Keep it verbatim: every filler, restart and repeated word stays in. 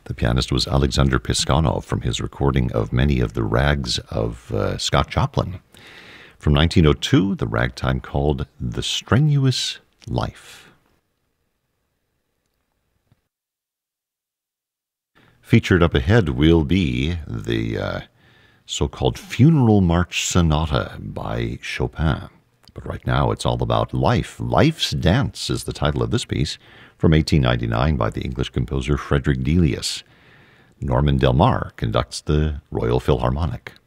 The pianist was Alexander Piskunov from his recording of many of the rags of uh, Scott Joplin. From nineteen oh two, the ragtime called The Strenuous Life. Featured up ahead will be the uh, so-called Funeral March Sonata by Chopin. But right now it's all about life. Life's Dance is the title of this piece, from eighteen ninety-nine by the English composer Frederick Delius. Norman Del Mar conducts the Royal Philharmonic.